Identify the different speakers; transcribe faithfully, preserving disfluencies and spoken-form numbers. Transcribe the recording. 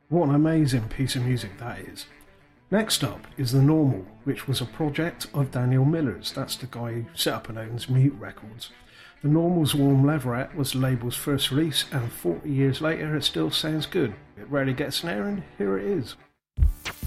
Speaker 1: What an amazing piece of music that is. Next up is The Normal, which was a project of Daniel Miller's. That's the guy who set up and owns Mute Records. The Normal's Warm Leatherette was the label's first release, and forty years later it still sounds good. It rarely gets an air, and here it is.